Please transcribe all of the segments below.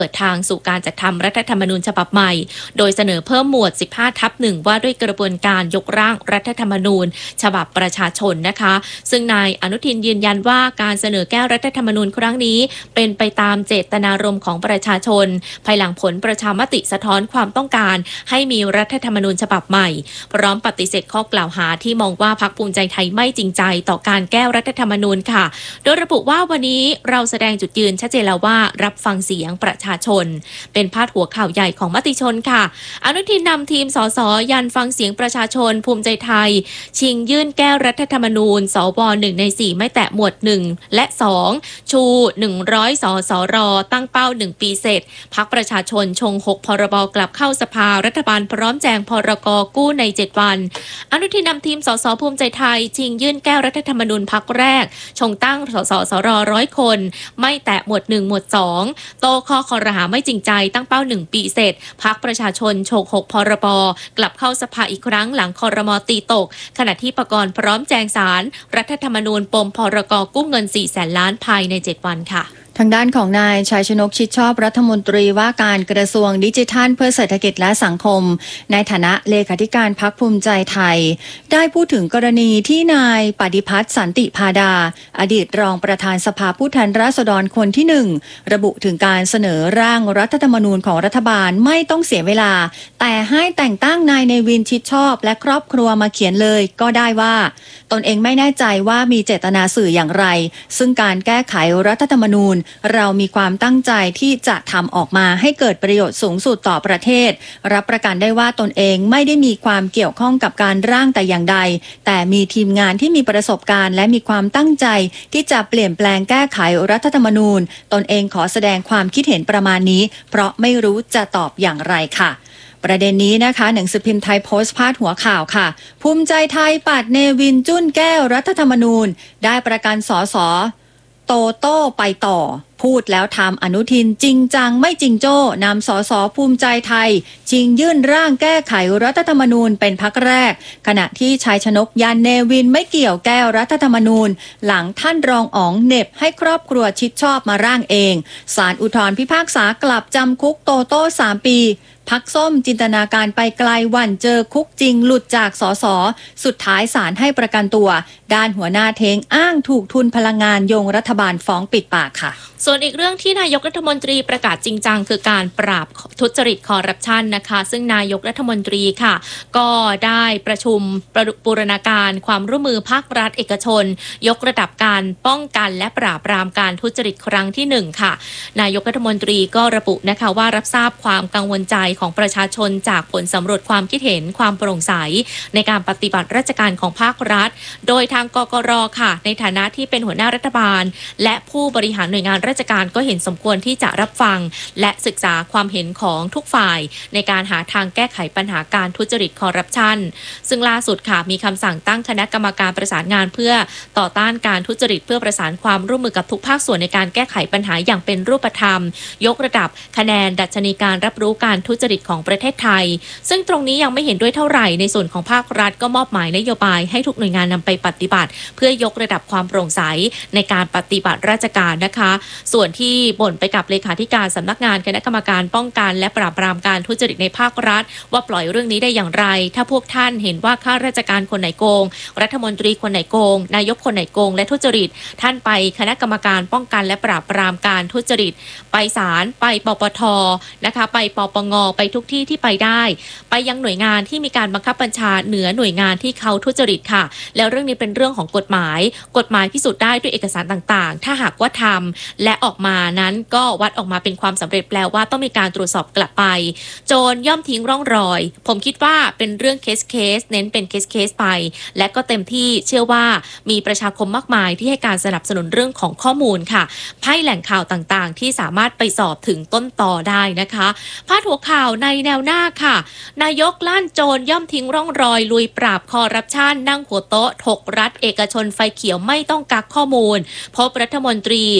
เปิดทางสู่การจัดทำรัฐธรรมนูญฉบับใหม่โดยเสนอเพิ่มหมวด 15/1 ว่าด้วยกระบวนการยกร่างรัฐธรรมนูญฉบับประชาชนนะคะซึ่งนายอนุทินยืนยันว่าการเสนอแก้รัฐธรรมนูญครั้งนี้เป็นไปตามเจตนารมณ์ของประชาชนภายหลังผลประชามติสะท้อนความต้องการให้มีรัฐธรรมนูญฉบับใหม่พร้อมปฏิเสธข้อกล่าวหาที่มองว่าพรรคภูมิใจไทยไม่จริงใจต่อการแก้รัฐธรรมนูญค่ะโดยระบุว่าวันนี้เราแสดงจุดยืนชัดเจนแล้วว่ารับฟังเสียงประชาชนเป็นพาดหัวข่าวใหญ่ของมติชนค่ะอนุทินนำทีมสสยันฟังเสียงประชาชนภูมิใจไทยชิงยื่นแก้รัฐธรรมนูญสว1 ใน 4ไม่แตะหมวด1และ2ชู100สสรตั้งเป้า1 ปีเสร็จพรรคประชาชนชง6พรบกลับเข้าสภารัฐบาลพร้อมแจงพรกกู้ใน7วันอนุทินนำทีมสสภูมิใจไทยชิงยื่นแก้รัฐธรรมนูญพรรคแรกชงตั้งสสร100คนไม่แตะหมวด1หมวด2โตข้อคอรหาไม่จริงใจตั้งเป้า1 ปีเสร็จพรรคประชาชนชง6พรบกลับเข้าสภาอีกครั้งหลังครม.ตีตกขณะที่ประกรณ์พร้อมแจงสารรัฐธรรมนูญปมพรกกู้เงิน400,000 ล้านภายใน7วันค่ะทางด้านของนายชัยชนกชิดชอบรัฐมนตรีว่าการกระทรวงดิจิทัลเพื่อเศรษฐกิจและสังคมในฐานะเลขาธิการพรรคภูมิใจไทยได้พูดถึงกรณีที่นายปฏิพัฒน์สันติพาดาอดีตรองประธานสภาผู้แทนราษฎรคนที่1ระบุถึงการเสนอร่างรัฐธรรมนูญของรัฐบาลไม่ต้องเสียเวลาแต่ให้แต่งตั้งนายเนวินชิดชอบและครอบครัวมาเขียนเลยก็ได้ว่าตนเองไม่แน่ใจว่ามีเจตนาสื่ออย่างไรซึ่งการแก้ไขรัฐธรรมนูญเรามีความตั้งใจที่จะทำออกมาให้เกิดประโยชน์สูงสุดต่อประเทศรับประกันได้ว่าตนเองไม่ได้มีความเกี่ยวข้องกับการร่างแต่อย่างใดแต่มีทีมงานที่มีประสบการณ์และมีความตั้งใจที่จะเปลี่ยนแปลงแก้ไขรัฐธรรมนูญตนเองขอแสดงความคิดเห็นประมาณนี้เพราะไม่รู้จะตอบอย่างไรค่ะประเด็นนี้นะคะหนังสือพิมพ์ไทยโพสต์พาดหัวข่าวค่ะภูมิใจไทยปัดเนวินจุ้นแก้วรัฐธรรมนูญได้ประกันสสโตโต้ไปต่อพูดแล้วทำอนุทินจริงจังไม่จริงโจ้นำสสภูมิใจไทยชิงยื่นร่างแก้ไขรัฐธรรมนูญเป็นพรรคแรกขณะที่ชัยชนกยันเนวินไม่เกี่ยวแก้รัฐธรรมนูญหลังท่านรองอ๋องเหน็บให้ครอบครัวชิดชอบมาร่างเองศาลอุทธรณ์พิพากษากลับจำคุกโตโต้3 ปีพักส้มจินตนาการไปไกลวันเจอคุกจริงหลุดจากสสสุดท้ายศาลให้ประกันตัวด้านหัวหน้าเทงอ้างถูกทุนพลังงานโยงรัฐบาลฟ้องปิดปากค่ะส่วนอีกเรื่องที่นายกรัฐมนตรีประกาศจริงจังคือการปราบทุจริตคอร์รัปชันนะคะซึ่งนายกรัฐมนตรีค่ะก็ได้ประชุมบูรณาการความร่วมมือภาครัฐเอกชนยกระดับการป้องกันและปราบปรามการทุจริตครั้งที่1ค่ะนายกรัฐมนตรีก็ระบุนะคะว่ารับทราบความกังวลใจของประชาชนจากผลสำรวจความคิดเห็นความโปร่งใสในการปฏิบัติราชการของภาครัฐโดยทางกกร.ค่ะในฐานะที่เป็นหัวหน้ารัฐบาลและผู้บริหารหน่วยงานราชการก็เห็นสมควรที่จะรับฟังและศึกษาความเห็นของทุกฝ่ายในการหาทางแก้ไขปัญหาการทุจริตคอร์รัปชันซึ่งล่าสุดค่ะมีคำสั่งตั้งคณะกรรมการประสานงานเพื่อต่อต้านการทุจริตเพื่อประสานความร่วมมือกับทุกภาคส่วนในการแก้ไขปัญหาอย่างเป็นรูปธรรมยกระดับคะแนนดัชนีการรับรู้การทุจริตของประเทศไทยซึ่งตรงนี้ยังไม่เห็นด้วยเท่าไหร่ในส่วนของภาครัฐก็มอบหมายนโยบายให้ทุกหน่วยงานนำไปปฏิบัติเพื่อยกระดับความโปร่งใสในการปฏิบัติราชการนะคะส่วนที่บ่นไปกับเลขาธิการสำนักงานคณะกรรมการป้องกันและปราบปรามการทุจริตในภาครัฐว่าปล่อยเรื่องนี้ได้อย่างไรถ้าพวกท่านเห็นว่าข้าราชการคนไหนโกงรัฐมนตรีคนไหนโกงนายกคนไหนโกงและทุจริตท่านไปคณะกรรมการป้องกันและปราบปรามการทุจริตไปศาลไปปปทนะคะไปปปงไปทุกที่ที่ไปได้ไปยังหน่วยงานที่มีการบังคับบัญชาเหนือหน่วยงานที่เขาทุจริตค่ะแล้วเรื่องนี้เป็นเรื่องของกฎหมายพิสูจน์ได้ด้วยเอกสารต่างๆถ้าหากว่าทำและออกมานั้นก็วัดออกมาเป็นความสำเร็จแปลว่าต้องมีการตรวจสอบกลับไปโจรย่อมทิ้งร่องรอยผมคิดว่าเป็นเรื่องเคสเน้นเป็นเคสไปและก็เต็มที่เชื่อว่ามีประชาคมมากมายที่ให้การสนับสนุนเรื่องของข้อมูลค่ะให้แหล่งข่าวต่างๆที่สามารถไปสอบถึงต้นตอได้นะคะพาดหัวข่าวในแนวหน้าค่ะนายกลั่นโจรย่อมทิ้งร่องรอยลุยปราบคอร์รัปชันนั่งหัวโต๊ะถกรัฐเอกชนไฟเขียวไม่ต้องกักข้อมูลพบรัฐมนตรี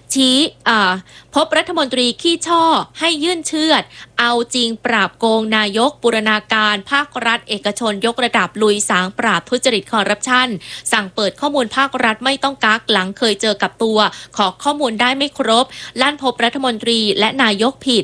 ขี้ช่อให้ยื่นเชือดเอาจริงปราบโกงนายกบูรณาการภาครัฐเอกชนยกระดับลุยสางปราบทุจริตคอร์รัปชันสั่งเปิดข้อมูลภาครัฐไม่ต้องกักหลังเคยเจอกับตัวขอข้อมูลได้ไม่ครบลั่นพบรัฐมนตรีและนายกผิด